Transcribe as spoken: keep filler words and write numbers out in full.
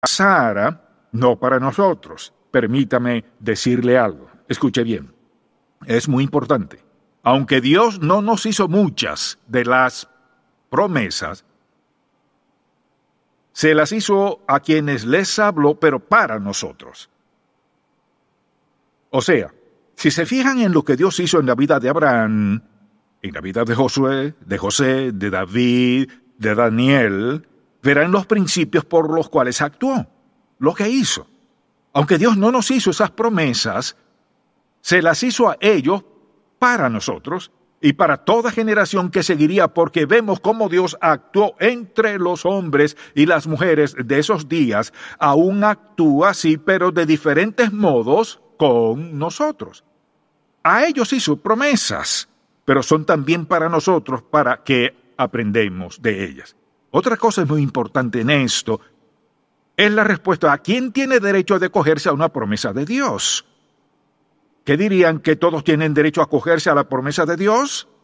Sara, no para nosotros. Permítame decirle algo. Escuche bien. Es muy importante. Aunque Dios no nos hizo muchas de las promesas, se las hizo a quienes les habló, pero para nosotros. O sea, si se fijan en lo que Dios hizo en la vida de Abraham, en la vida de Josué, de José, de David, de Daniel, verán los principios por los cuales actuó, lo que hizo. Aunque Dios no nos hizo esas promesas, se las hizo a ellos para nosotros y para toda generación que seguiría, porque vemos cómo Dios actuó entre los hombres y las mujeres de esos días. Aún actúa así, pero de diferentes modos con nosotros. A ellos hizo promesas, pero son también para nosotros, para que aprendemos de ellas. Otra cosa muy importante en esto es la respuesta a quién tiene derecho de acogerse a una promesa de Dios. ¿Qué dirían? ¿Que todos tienen derecho a acogerse a la promesa de Dios?